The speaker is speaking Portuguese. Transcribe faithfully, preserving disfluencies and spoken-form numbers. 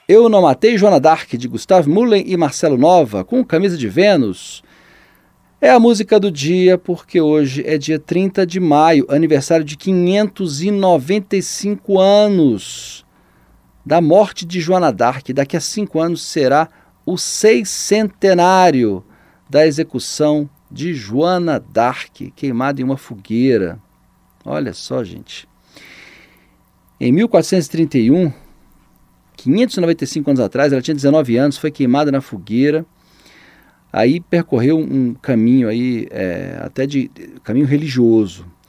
Eu Não Matei Joana d'Arc, de Gustav Mullen e Marcelo Nova, com Camisa de Vênus. É a música do dia porque hoje é dia trinta de maio, aniversário de quinhentos e noventa e cinco anos da morte de Joana d'Arc. Daqui a cinco anos será o seiscentenário da execução de Joana d'Arc, queimada em uma fogueira. Olha só, gente. Em mil quatrocentos e trinta e um, quinhentos e noventa e cinco anos atrás, ela tinha dezenove anos, foi queimada na fogueira. Aí percorreu um caminho aí, é, até de caminho religioso.